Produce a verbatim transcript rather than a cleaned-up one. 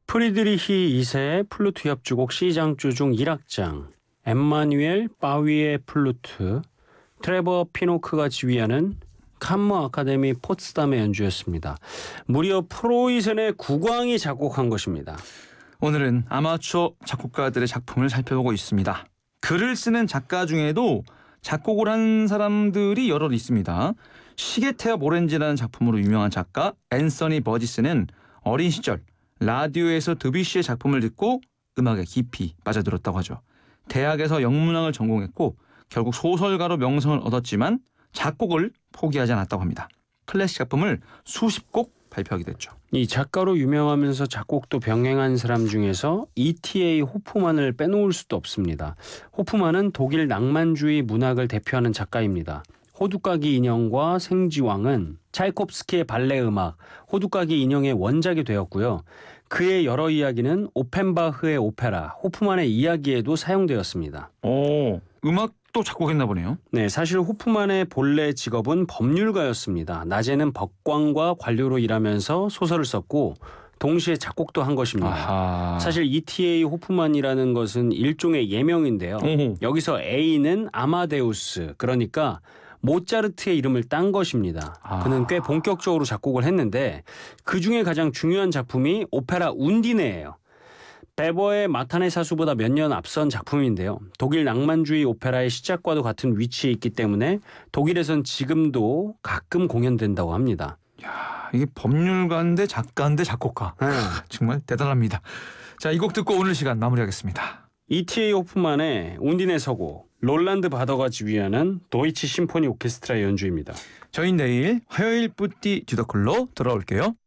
프리드리히 이 세 플루트 협주곡 C장조 중 일 악장, 엠마뉴엘 바위의 플루트, 트레버 피노크가 지휘하는 칸머 아카데미 포츠담의 연주였습니다. 무려 프로이센의 국왕이 작곡한 것입니다. 오늘은 아마추어 작곡가들의 작품을 살펴보고 있습니다. 글을 쓰는 작가 중에도 작곡을 한 사람들이 여럿 있습니다. 시계태엽 오렌지라는 작품으로 유명한 작가 앤서니 버지스는 어린 시절 라디오에서 드뷔시의 작품을 듣고 음악에 깊이 빠져들었다고 하죠. 대학에서 영문학을 전공했고 결국 소설가로 명성을 얻었지만 작곡을 포기하지 않았다고 합니다. 클래식 작품을 수십 곡 발표하게 됐죠. 이 작가로 유명하면서 작곡도 병행한 사람 중에서 이티에이 호프만을 빼놓을 수도 없습니다. 호프만은 독일 낭만주의 문학을 대표하는 작가입니다. 호두까기 인형과 생지왕은 차이콥스키의 발레 음악 호두까기 인형의 원작이 되었고요. 그의 여러 이야기는 오펜바흐의 오페라 호프만의 이야기에도 사용되었습니다. 오, 음악도 작곡했나 보네요. 네, 사실 호프만의 본래 직업은 법률가였습니다. 낮에는 법관과 관료로 일하면서 소설을 썼고 동시에 작곡도 한 것입니다. 아하. 사실 이티에이 호프만이라는 것은 일종의 예명인데요. 오호. 여기서 A는 아마데우스, 그러니까 모차르트의 이름을 딴 것입니다. 아. 그는 꽤 본격적으로 작곡을 했는데 그중에 가장 중요한 작품이 오페라 운디네예요. 베버의 마타네 사수보다 몇 년 앞선 작품인데요. 독일 낭만주의 오페라의 시작과도 같은 위치에 있기 때문에 독일에선 지금도 가끔 공연된다고 합니다. 야, 이게 법률가인데 작가인데 작곡가. 네. 정말 대단합니다. 자, 이 곡 듣고 오늘 시간 마무리하겠습니다. 이티에이 호프만의 운디네 서곡, 롤란드 바더가 지휘하는 도이치 심포니 오케스트라의 연주입니다. 저희 내일 화요일 뿌띠 듀더클로 돌아올게요.